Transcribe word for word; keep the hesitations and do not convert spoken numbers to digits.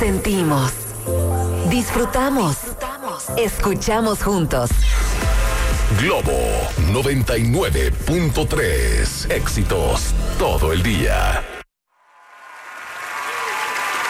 Sentimos, disfrutamos, escuchamos juntos. Globo noventa y nueve punto tres. Éxitos todo el día.